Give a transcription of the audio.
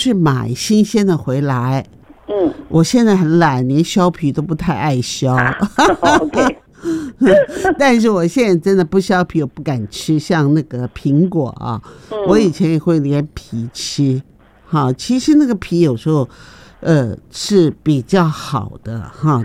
去买新鲜的回来。我现在很懒，连削皮都不太爱削。 OK 但是我现在真的不削皮，我不敢吃。像那个苹果啊，我以前也会连皮吃。好，其实那个皮有时候是比较好的哈，